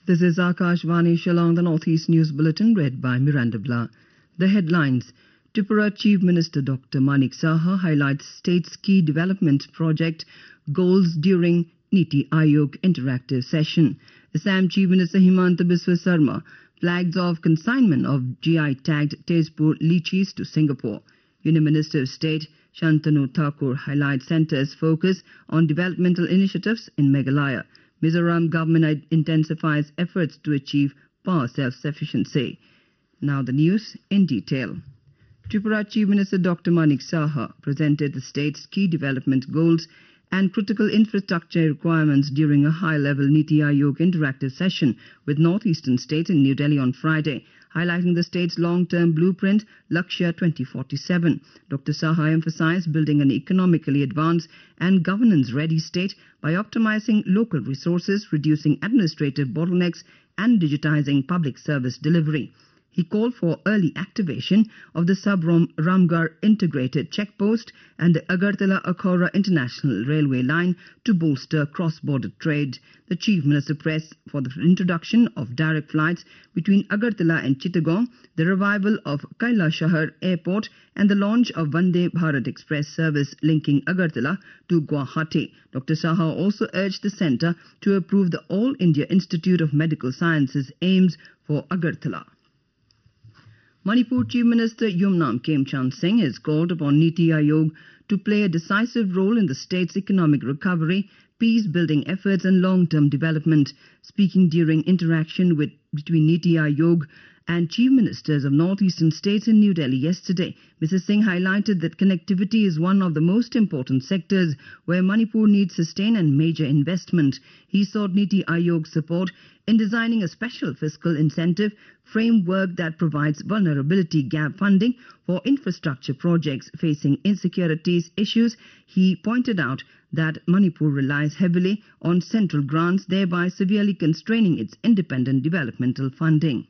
This is Akashvani Shillong, the Northeast News Bulletin, read by Miranda Blah. The headlines. Tripura Chief Minister Dr. Manik Saha highlights state's key development project goals during Niti Aayog interactive session. Assam Chief Minister Himanta Biswa Sarma flags off consignment of GI-tagged Tezpur lychees to Singapore. Union Minister of State Shantanu Thakur highlights centre's focus on developmental initiatives in Meghalaya. Mizoram government intensifies efforts to achieve power self-sufficiency. Now the news in detail. Tripura Chief Minister Dr. Manik Saha presented the state's key development goals and critical infrastructure requirements during a high-level Niti Aayog interactive session with northeastern states in New Delhi on Friday, highlighting the state's long-term blueprint, Lakshya 2047. Dr. Saha emphasized building an economically advanced and governance-ready state by optimizing local resources, reducing administrative bottlenecks, and digitizing public service delivery. He called for early activation of the Sub-Ramgarh integrated checkpost and the Agartala-Akhora International Railway line to bolster cross-border trade. The Chief Minister pressed for the introduction of direct flights between Agartala and Chittagong, the revival of Kailashahar Airport, and the launch of Vande Bharat Express service linking Agartala to Guwahati. Dr. Saha also urged the centre to approve the All India Institute of Medical Sciences aims for Agartala. Manipur Chief Minister Yumnam Khemchand Singh has called upon Niti Aayog to play a decisive role in the state's economic recovery, peace-building efforts and long-term development. Speaking during interaction between Niti Aayog and Chief Ministers of northeastern states in New Delhi yesterday, Mr. Singh highlighted that connectivity is one of the most important sectors where Manipur needs sustained and major investment. He sought Niti Aayog's support in designing a special fiscal incentive framework that provides vulnerability gap funding for infrastructure projects facing insecurities issues. He pointed out that Manipur relies heavily on central grants, thereby severely constraining its independent developmental funding.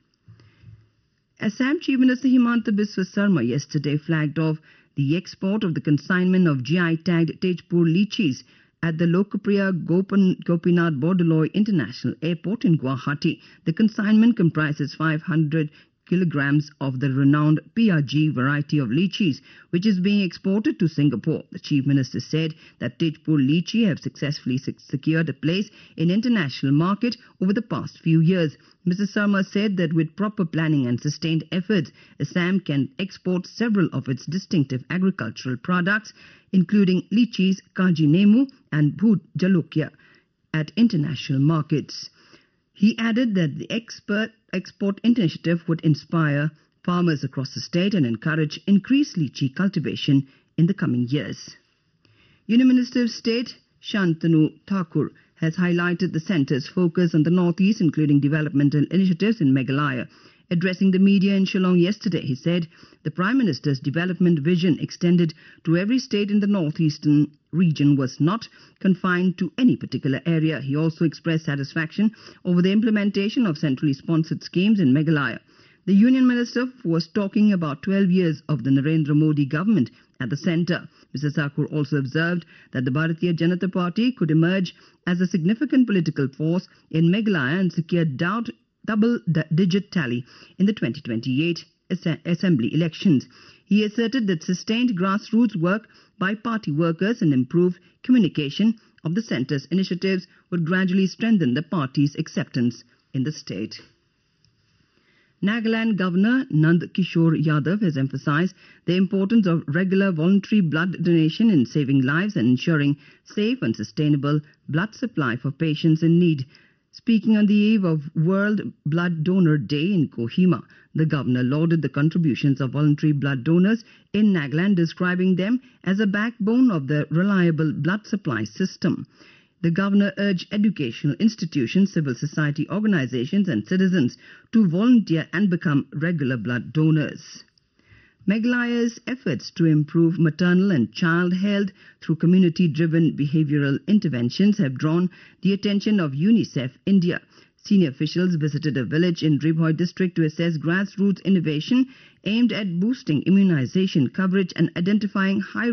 Assam Chief Minister Himanta Biswa Sarma yesterday flagged off the export of the consignment of GI-tagged Tezpur lychees at the Lokapriya Gopinath Bordoloi International Airport in Guwahati. The consignment comprises 500 kilograms of the renowned PRG variety of lychees, which is being exported to Singapore. The Chief Minister said that Tezpur lychee have successfully secured a place in international market over the past few years. Mr. Sarma said that with proper planning and sustained efforts, Assam can export several of its distinctive agricultural products, including lychees, kaji nemu and bhoot jalokya, at international markets. He added that the export initiative would inspire farmers across the state and encourage increased lychee cultivation in the coming years. Union Minister of State Shantanu Thakur has highlighted the centre's focus on the northeast, including developmental initiatives in Meghalaya. Addressing the media in Shillong yesterday, he said the Prime Minister's development vision extended to every state in the northeastern region was not confined to any particular area. He also expressed satisfaction over the implementation of centrally sponsored schemes in Meghalaya. The Union Minister was talking about 12 years of the Narendra Modi government at the centre. Mr. Thakur also observed that the Bharatiya Janata Party could emerge as a significant political force in Meghalaya and secure double-digit tally in the 2028 Assembly elections. He asserted that sustained grassroots work by party workers and improved communication of the centre's initiatives would gradually strengthen the party's acceptance in the state. Nagaland Governor Nand Kishore Yadav has emphasized the importance of regular voluntary blood donation in saving lives and ensuring safe and sustainable blood supply for patients in need. Speaking on the eve of World Blood Donor Day in Kohima, the governor lauded the contributions of voluntary blood donors in Nagaland, describing them as a backbone of the reliable blood supply system. The governor urged educational institutions, civil society organizations and citizens to volunteer and become regular blood donors. Meghalaya's efforts to improve maternal and child health through community-driven behavioral interventions have drawn the attention of UNICEF India. Senior officials visited a village in Ribhoi district to assess grassroots innovation aimed at boosting immunization coverage and identifying high